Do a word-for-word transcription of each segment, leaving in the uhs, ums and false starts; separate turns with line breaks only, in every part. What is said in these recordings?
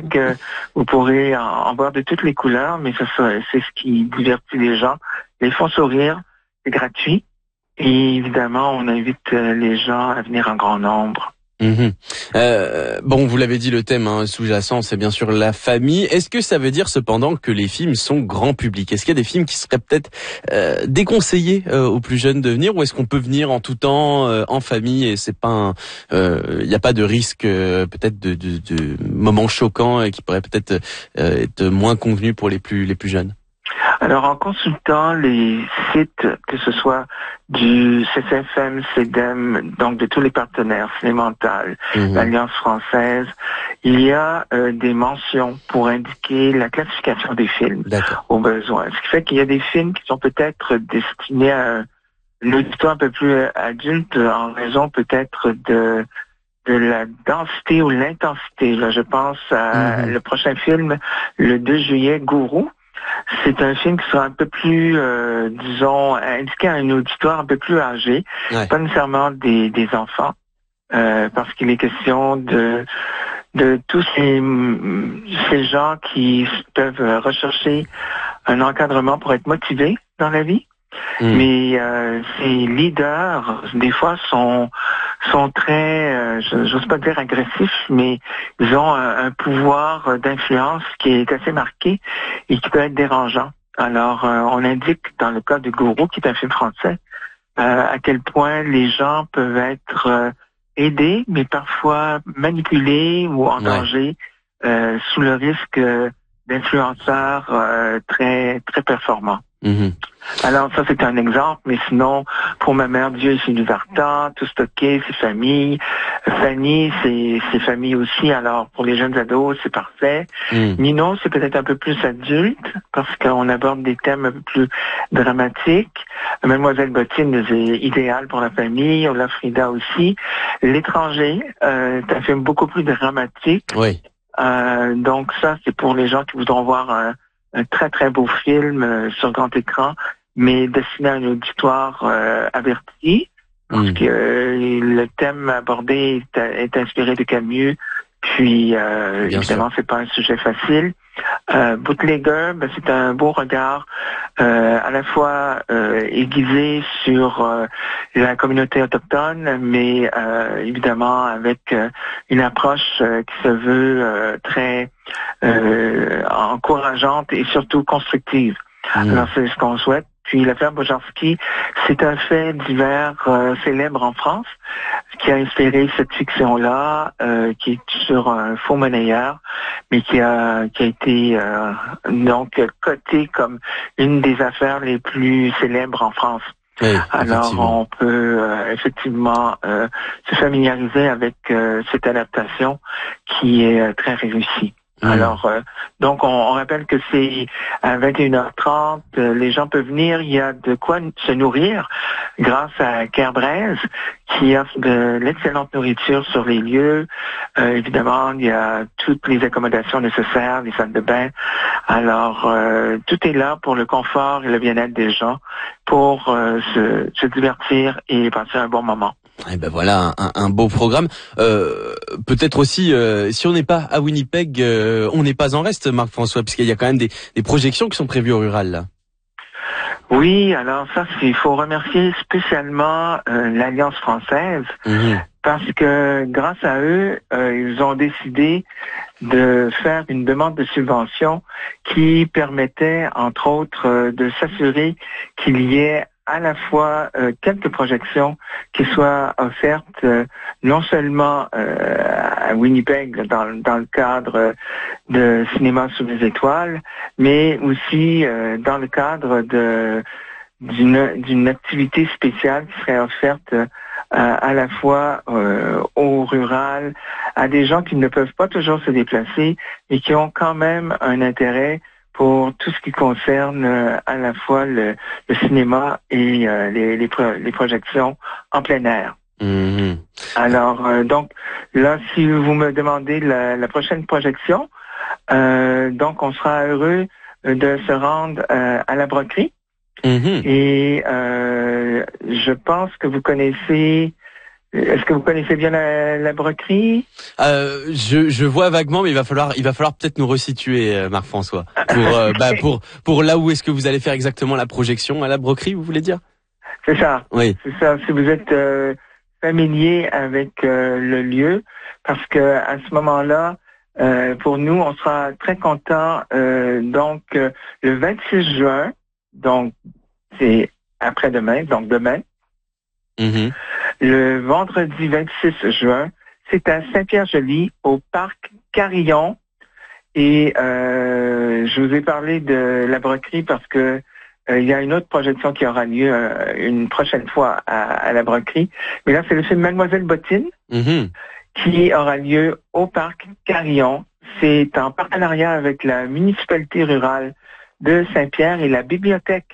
Winnipeg, euh, vous pourrez en, en voir de toutes les couleurs, mais ça, ça, c'est ce qui divertit les gens. Les font sourire, c'est gratuit. Et évidemment, on invite euh, les gens à venir en grand nombre.
Mmh. Euh, bon, vous l'avez dit, le thème hein, sous-jacent, c'est bien sûr la famille. Est-ce que ça veut dire cependant que les films sont grand public? Est-ce qu'il y a des films qui seraient peut-être euh, déconseillés euh, aux plus jeunes de venir, ou est-ce qu'on peut venir en tout temps, euh, en famille, et c'est pas, il euh, n'y a pas de risque euh, peut-être de, de, de moments choquants et qui pourraient peut-être euh, être moins convenus pour les plus les plus jeunes?
Alors, en consultant les sites, que ce soit du C C F M, C D E M, donc de tous les partenaires, Cinémental, mmh. l'Alliance française, il y a euh, des mentions pour indiquer la classification des films au besoin. Ce qui fait qu'il y a des films qui sont peut-être destinés à un auditoire un peu plus adulte en raison peut-être de de la densité ou l'intensité. Là, je pense à mmh. le prochain film, le deux juillet, Gourou. C'est un film qui sera un peu plus, euh, disons, indiqué à un auditoire un peu plus âgé, ouais. pas nécessairement des, des enfants, euh, parce qu'il est question de de tous ces, ces gens qui peuvent rechercher un encadrement pour être motivés dans la vie. Mmh. Mais euh, ces leaders, des fois, sont sont très, euh, j'ose pas dire agressifs, mais ils ont un, un pouvoir d'influence qui est assez marqué et qui peut être dérangeant. Alors, euh, on indique dans le cas de Gourou, qui est un film français, euh, à quel point les gens peuvent être euh, aidés, mais parfois manipulés ou en ouais. danger euh, sous le risque d'influenceurs euh, très très performants. Mmh. Alors ça c'est un exemple, mais sinon pour ma mère, Dieu c'est du Vartan, tout stocké, c'est famille. Fanny c'est c'est famille aussi. Alors pour les jeunes ados c'est parfait. Mmh. Nino c'est peut-être un peu plus adulte parce qu'on aborde des thèmes un peu plus dramatiques. Mademoiselle Bottine c'est idéal pour la famille. Ola Frida aussi. L'étranger euh, c'est un film beaucoup plus dramatique.
Oui.
Euh, donc ça c'est pour les gens qui voudront voir un un très très beau film euh, sur grand écran, mais destiné à un auditoire euh, averti, parce mmh. que euh, le thème abordé est, est inspiré de Camus, puis euh, évidemment sûr. C'est pas un sujet facile. Euh, Bootlegger, ben, c'est un beau regard euh, à la fois euh, aiguisé sur euh, la communauté autochtone, mais euh, évidemment avec euh, une approche euh, qui se veut euh, très euh, encourageante et surtout constructive. Mmh. Alors c'est ce qu'on souhaite. Puis l'affaire Bojanski, c'est un fait divers euh, célèbre en France qui a inspiré cette fiction-là, euh, qui est sur un faux monnayeur, mais qui a qui a été euh, donc cotée comme une des affaires les plus célèbres en France.
Oui,
alors on peut euh, effectivement euh, se familiariser avec euh, cette adaptation qui est euh, très réussie. Mmh. Alors, euh, donc, on, on rappelle que c'est à vingt et une heures trente, euh, les gens peuvent venir, il y a de quoi se nourrir grâce à Kerbraise, qui offre de l'excellente nourriture sur les lieux. Euh, évidemment, il y a toutes les accommodations nécessaires, les salles de bain. Alors, euh, tout est là pour le confort et le bien-être des gens, pour euh, se, se divertir et passer un bon moment.
Eh ben voilà un, un beau programme. Euh, peut-être aussi, euh, si on n'est pas à Winnipeg, euh, on n'est pas en reste, Marc-François, puisqu'il y a quand même des, des projections qui sont prévues au rural là.
Oui, alors ça, il faut remercier spécialement euh, l'Alliance française, mmh. parce que grâce à eux, euh, ils ont décidé de faire une demande de subvention qui permettait, entre autres, euh, de s'assurer qu'il y ait à la fois euh, quelques projections qui soient offertes euh, non seulement euh, à Winnipeg dans, dans le cadre de Cinéma sous les étoiles, mais aussi euh, dans le cadre de d'une d'une activité spéciale qui serait offerte euh, à la fois euh, au rural, à des gens qui ne peuvent pas toujours se déplacer, mais qui ont quand même un intérêt pour tout ce qui concerne euh, à la fois le, le cinéma et euh, les, les, pro- les projections en plein air.
Mmh.
Alors, euh, donc, là, si vous me demandez la, la prochaine projection, euh, donc on sera heureux de se rendre euh, à la Broquerie. Mmh. Et euh, je pense que vous connaissez Est-ce que vous connaissez bien la, la broquerie?
Euh, je, je vois vaguement, mais il va falloir, il va falloir peut-être nous resituer, euh, Marc-François, pour, euh, bah, pour, pour là où est-ce que vous allez faire exactement la projection à la broquerie, vous voulez dire?
C'est ça.
Oui.
C'est ça. Si vous êtes euh, familier avec euh, le lieu, parce que à ce moment-là, euh, pour nous, on sera très contents. Euh, donc, euh, le vingt-six juin, donc c'est après-demain, donc demain.
Mm-hmm.
Le vendredi vingt-six juin, c'est à Saint-Pierre-Joly, au parc Carillon. Et euh, je vous ai parlé de la broquerie parce que euh, il y a une autre projection qui aura lieu euh, une prochaine fois à, à la broquerie. Mais là, c'est le film Mademoiselle Bottine
Mm-hmm.
qui aura lieu au parc Carillon. C'est en partenariat avec la municipalité rurale de Saint-Pierre et la bibliothèque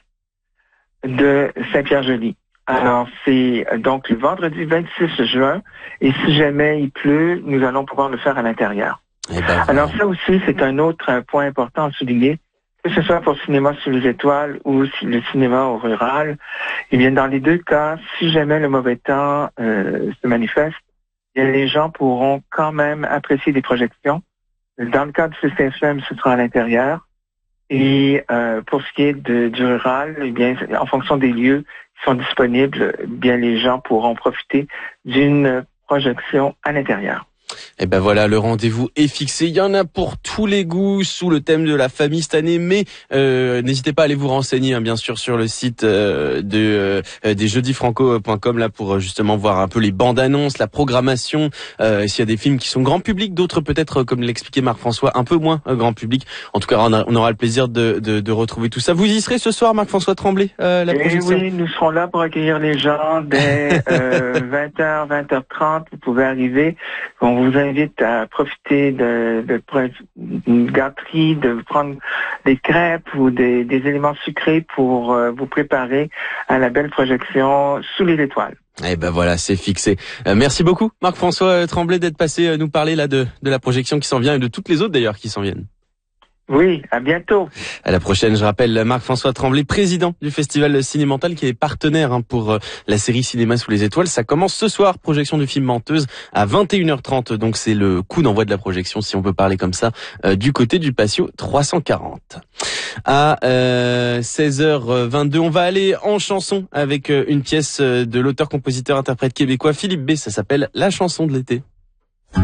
de Saint-Pierre-Joly. Alors, c'est donc le vendredi vingt-six juin, et si jamais il pleut, nous allons pouvoir le faire à l'intérieur.
Eh ben,
Alors, ça aussi, c'est un autre point important à souligner, que ce soit pour Cinéma sur les étoiles ou le cinéma au rural. Eh bien, dans les deux cas, si jamais le mauvais temps euh, se manifeste, les gens pourront quand même apprécier des projections. Dans le cas du C C F M, ce sera à l'intérieur. Et euh, pour ce qui est de, du rural, eh bien, en fonction des lieux qui sont disponibles, eh bien les gens pourront profiter d'une projection à l'intérieur.
Et ben voilà, le rendez-vous est fixé. Il y en a pour tous les goûts sous le thème de la famille cette année, mais euh, n'hésitez pas à aller vous renseigner, hein, bien sûr, sur le site euh, de euh, des jeudis franco point com là pour justement voir un peu les bandes annonces, la programmation. Euh, s'il y a des films qui sont grand public, d'autres peut-être, comme l'expliquait Marc-François, un peu moins euh, grand public. En tout cas, on, a, on aura le plaisir de, de, de retrouver tout ça. Vous y serez ce soir, Marc-François Tremblay, euh, la
Et
projection?
oui, nous serons là pour accueillir les gens dès euh, vingt heures, vingt heures trente. Vous pouvez arriver. On vous invite à profiter de, de, d'une gâterie, de prendre des crêpes ou des, des éléments sucrés pour euh, vous préparer à la belle projection sous les étoiles.
Eh ben voilà, c'est fixé. Euh, merci beaucoup, Marc-François Tremblay, d'être passé euh, nous parler là de, de la projection qui s'en vient et de toutes les autres d'ailleurs qui s'en viennent.
Oui, à bientôt.
À la prochaine. Je rappelle Marc-François Tremblay, président du Festival Cinémental, qui est partenaire hein, pour euh, la série Cinéma sous les étoiles. Ça commence ce soir, projection du film Menteuse à vingt et une heures trente. Donc c'est le coup d'envoi de la projection, si on peut parler comme ça, euh, du côté du patio trois cent quarante. À euh, seize heures vingt-deux, on va aller en chanson avec euh, une pièce de l'auteur-compositeur-interprète québécois Philippe B. Ça s'appelle La chanson de l'été.